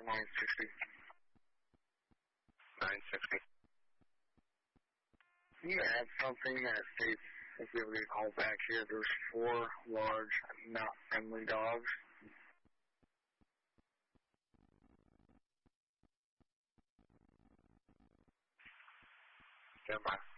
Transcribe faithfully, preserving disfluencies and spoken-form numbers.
nine sixty. nine sixty. Can you add something that states if we ever get a call back here, there's four large, not friendly dogs? Stand by.